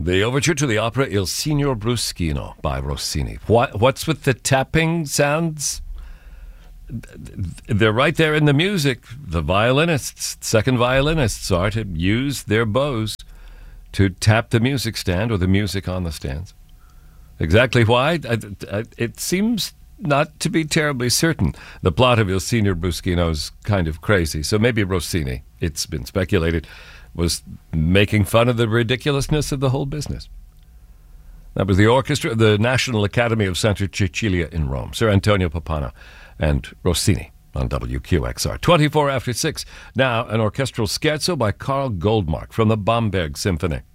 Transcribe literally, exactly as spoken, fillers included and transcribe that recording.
The overture to the opera Il Signor Bruschino by Rossini. What, what's with the tapping sounds? They're right there in the music. The violinists, second violinists, are to use their bows to tap the music stand or the music on the stands. Exactly why? It seems not to be terribly certain. The plot of Il Signor Bruschino is kind of crazy, so maybe Rossini, it's been speculated, was making fun of the ridiculousness of the whole business. That was the orchestra of the National Academy of Santa Cecilia in Rome, Sir Antonio Pappano and Rossini on W Q X R. twenty-four after six. Now, an orchestral scherzo by Carl Goldmark from the Bamberg Symphony.